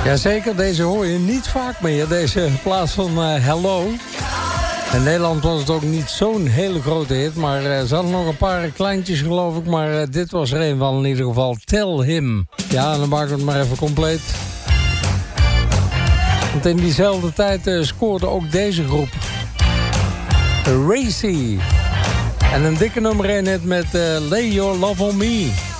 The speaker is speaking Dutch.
Jazeker, deze hoor je niet vaak meer. Deze plaats van Hello. In Nederland was het ook niet zo'n hele grote hit. Maar ze hadden nog een paar kleintjes geloof ik. Maar dit was er een van in ieder geval. Tell Him. Ja, dan maken we het maar even compleet. Want in diezelfde tijd scoorde ook deze groep. Racy. En een dikke nummer 1 hit met Lay Your Love On Me.